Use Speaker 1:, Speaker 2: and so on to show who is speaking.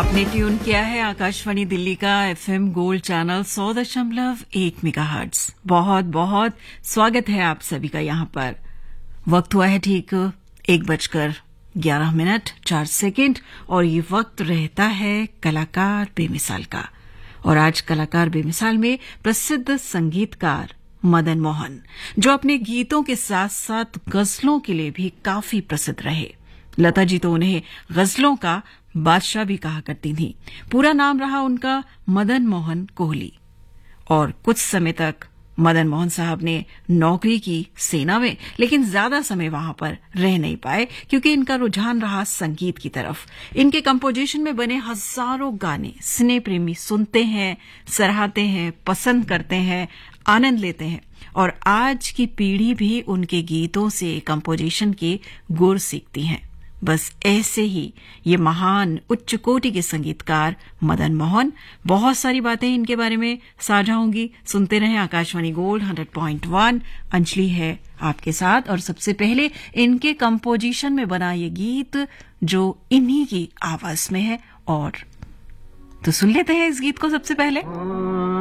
Speaker 1: आपने ट्यून किया है आकाशवाणी दिल्ली का एफएम गोल्ड चैनल 100.1 मेगाहर्ट्ज। बहुत बहुत स्वागत है आप सभी का यहां पर। वक्त हुआ है ठीक 1:11:04 और ये वक्त रहता है कलाकार बेमिसाल का। और आज कलाकार बेमिसाल में प्रसिद्ध संगीतकार मदन मोहन, जो अपने गीतों के साथ साथ गजलों के लिए भी काफी प्रसिद्ध रहे। लता जी तो उन्हें गजलों का बादशाह भी कहा करती थी। पूरा नाम रहा उनका मदन मोहन कोहली। और कुछ समय तक मदन मोहन साहब ने नौकरी की सेना में, लेकिन ज्यादा समय वहां पर रह नहीं पाए क्योंकि इनका रुझान रहा संगीत की तरफ। इनके कंपोजिशन में बने हजारों गाने सिने प्रेमी सुनते हैं, सराहते हैं, पसंद करते हैं, आनंद लेते हैं। और आज की पीढ़ी भी उनके गीतों से कंपोजिशन के गुर सीखती है। बस ऐसे ही ये महान उच्च कोटि के संगीतकार मदन मोहन। बहुत सारी बातें इनके बारे में साझा होंगी। सुनते रहें आकाशवाणी गोल्ड 100.1। अंजलि है आपके साथ। और सबसे पहले इनके कंपोजिशन में बना ये गीत जो इन्हीं की आवाज में है। और तो सुन लेते हैं इस गीत को सबसे पहले।